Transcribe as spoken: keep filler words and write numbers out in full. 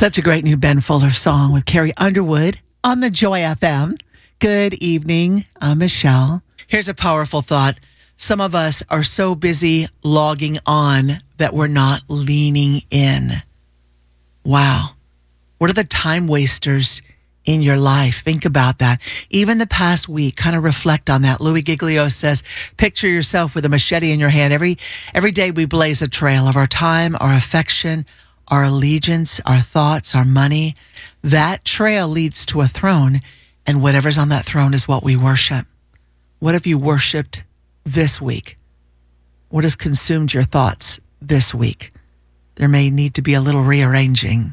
Such a great new Ben Fuller song with Carrie Underwood on the Joy F M. Good evening, I'm Michelle. Here's a powerful thought. Some of us are so busy logging on that we're not leaning in. Wow. What are the time wasters in your life? Think about that. Even the past week, kind of reflect on that. Louis Giglio says, picture yourself with a machete in your hand. Every, every day we blaze a trail of our time, our affection, our allegiance, our thoughts, our money. That trail leads to a throne, and whatever's on that throne is what we worship. What have you worshiped this week? What has consumed your thoughts this week? There may need to be a little rearranging.